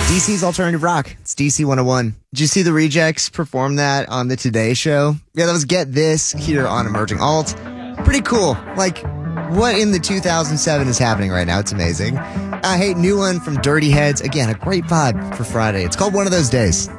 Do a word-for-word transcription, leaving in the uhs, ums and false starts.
D C's Alternative Rock. It's D C one oh one. Did you see the Rejects perform that on the Today Show? Yeah, that was Get This here on Emerging Alt. Pretty cool. Like, what in the two thousand seven is happening right now? It's amazing. Uh, hey, new one from Dirty Heads. Again, a great vibe for Friday. It's called One of Those Days.